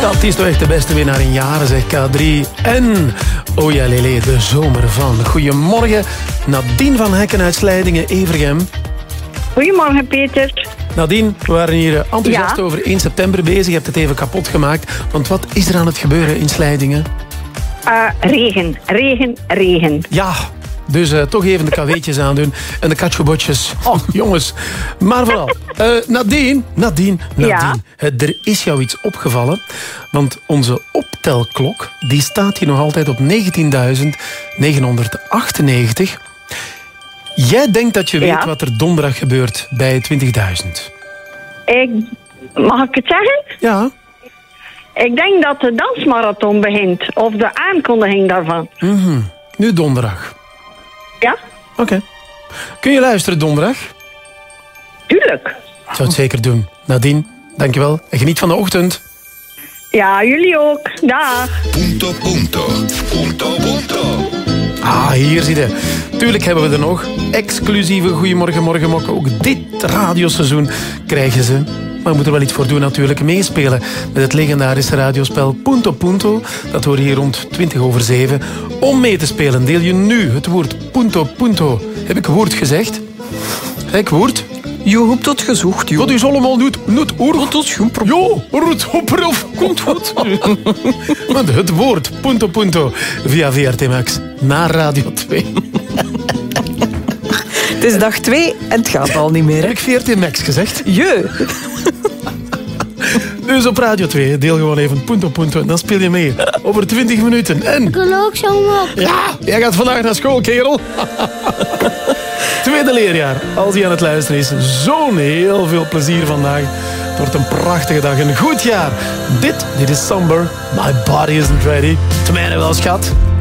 Dat is toch echt de beste winnaar in jaren, zegt K3. En, oh ja, Lele, de zomer van. Goedemorgen, Nadine van Hekken uit Slijdingen-Evergem. Goedemorgen, Peter. Nadine, we waren hier enthousiast over 1 september bezig. Je hebt het even kapot gemaakt. Want wat is er aan het gebeuren in Slijdingen? Regen. Ja, dus toch even de kaweetjes aandoen en de katjebotjes. Oh, jongens. Maar vooral, Nadine. Ja? Er is jou iets opgevallen. Want onze optelklok, die staat hier nog altijd op 19.998. Jij denkt dat je weet wat er donderdag gebeurt bij 20.000. Mag ik het zeggen? Ja. Ik denk dat de dansmarathon begint. Of de aankondiging daarvan. Nu donderdag. Ja? Oké. Kun je luisteren donderdag? Tuurlijk. Ik zou het zeker doen. Nadine, dankjewel. En geniet van de ochtend. Ja, jullie ook. Dag. Punto. Ah, hier zie je. Tuurlijk hebben we er nog. Exclusieve Goeiemorgen Morgenmokken. Ook dit radioseizoen krijgen ze. Maar we moeten er wel iets voor doen natuurlijk. Meespelen met het legendarische radiospel Punto. Dat hoor je hier rond 7:20. Om mee te spelen deel je nu het woord Punto. Heb ik woord gezegd? Heb ik woord? Je hebt het gezocht, joh. Dat is allemaal niet oor. Dat is goed. Jo, of komt goed. Want het woord Punto via VRT Max naar Radio 2. Het is dag 2 en het gaat al niet meer. Heb ik VRT Max gezegd? Je. Dus op Radio 2, deel gewoon even Punto en dan speel je mee. Over 20 minuten. En... Ik kan ook zo op. Ja, jij gaat vandaag naar school, kerel. Tweede leerjaar. Als hij aan het luisteren is, zo'n heel veel plezier vandaag. Het wordt een prachtige dag, een goed jaar. Dit is Somber. My body isn't ready. Terwijl wel, schat.